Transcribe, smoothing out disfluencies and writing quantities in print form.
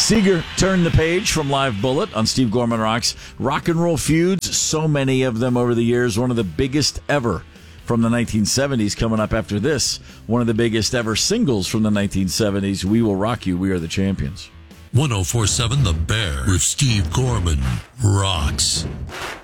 Seeger turned the page from Live Bullet on Steve Gorman Rocks. Rock and roll feuds, so many of them over the years. One of the biggest ever from the 1970s coming up after this. One of the biggest ever singles from the 1970s, We Will Rock You, We Are the Champions. 104.7 The Bear with Steve Gorman Rocks.